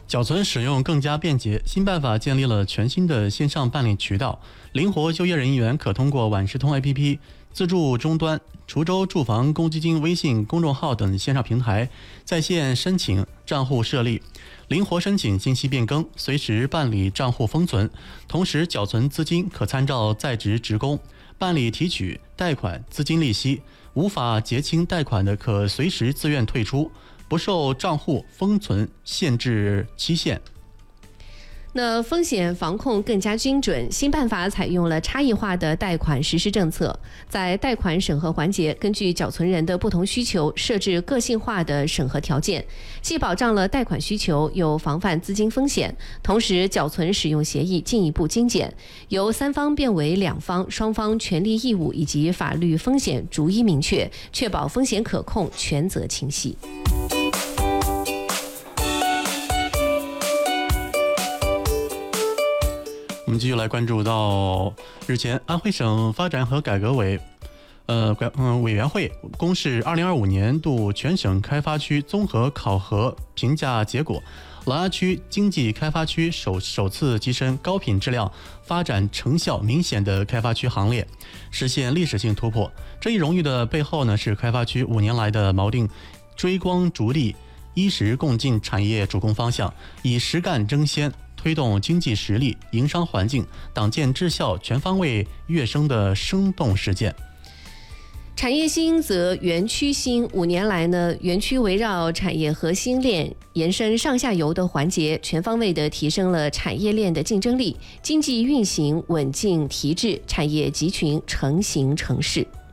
缴存使用更加便捷，新办法建立了全新的线上办理渠道，灵活就业人员可通过万事通 APP、自助终端、滁州住房公积金微信公众号等线上平台在线申请账户设立，灵活申请信息变更，随时办理账户封存。同时，缴存资金可参照在职职工办理提取、贷款、资金利息，无法结清贷款的可随时自愿退出，不受账户封存限制期限。 那风险防控更加精准，新办法采用了差异化的贷款实施政策，在贷款审核环节，根据缴存人的不同需求，设置个性化的审核条件，既保障了贷款需求，又防范资金风险。同时，缴存使用协议进一步精简，由3方变为2方，双方权利义务以及法律风险逐一明确，确保风险可控，权责清晰。 我们继续来关注到日前安徽省发展和改革委员会公示2025年度全省开发区综合考核评价结果，琅琊区经济开发区首次跻身高品质量、发展成效明显的开发区行列，实现历史性突破。这一荣誉的背后呢，是开发区5年来的锚定追光逐利、衣食共进产业主攻方向，以实干争先，推动经济实力、营商环境、党建治校全方位跃升的生动实践。 产业兴则园区兴，5年来呢，园区围绕产业核心链延伸上下游的环节，全方位的提升了产业链的竞争力，经济运行稳进提质，产业集群成型成势。